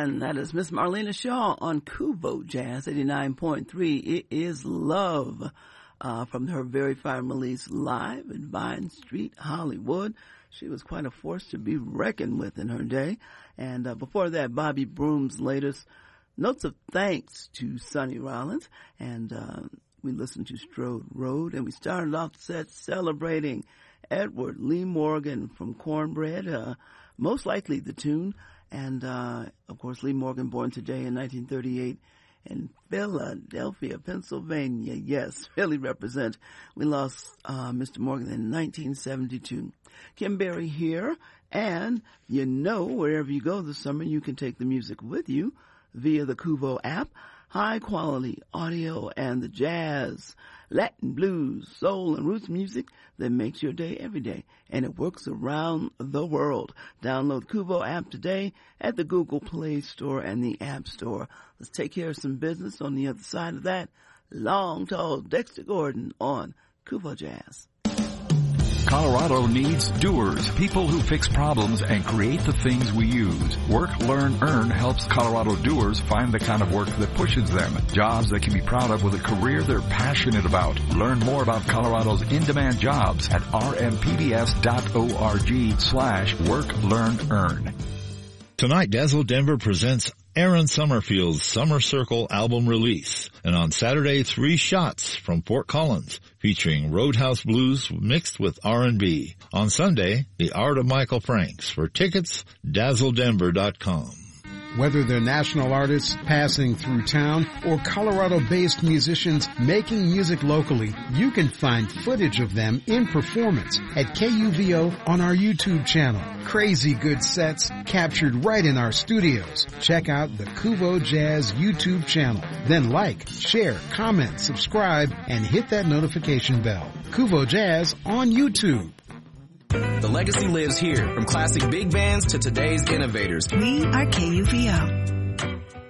And that is Miss Marlena Shaw on Kuvo Jazz 89.3. It is Love from her very fine release live in Vine Street, Hollywood. She was quite a force to be reckoned with in her day. And before that, Bobby Broom's latest Notes of Thanks to Sonny Rollins. And we listened to Strode Road. And we started off the set celebrating Edward Lee Morgan from Cornbread, most likely the tune. And, of course, Lee Morgan, born today in 1938 in Philadelphia, Pennsylvania. Yes, Philly represent. We lost Mr. Morgan in 1972. Kim Berry here. And, you know, wherever you go this summer, you can take the music with you via the Kuvo app. High quality audio and the jazz, Latin, blues, soul, and roots music that makes your day every day. And it works around the world. Download Kuvo app today at the Google Play Store and the App Store. Let's take care of some business on the other side of that. Long, tall Dexter Gordon on Kuvo Jazz. Colorado needs doers, people who fix problems and create the things we use. Work, Learn, Earn helps Colorado doers find the kind of work that pushes them. Jobs they can be proud of with a career they're passionate about. Learn more about Colorado's in-demand jobs at rmpbs.org/work, learn, earn. Tonight, Dazzle Denver presents Aaron Summerfield's Summer Circle album release. And on Saturday, 3 shots from Fort Collins, featuring Roadhouse Blues mixed with R&B. On Sunday, The Art of Michael Franks. For tickets, dazzledenver.com. Whether they're national artists passing through town or Colorado-based musicians making music locally, you can find footage of them in performance at KUVO on our YouTube channel. Crazy good sets captured right in our studios. Check out the Kuvo Jazz YouTube channel. Then like, share, comment, subscribe, and hit that notification bell. Kuvo Jazz on YouTube. The legacy lives here, from classic big bands to today's innovators. We are KUVO.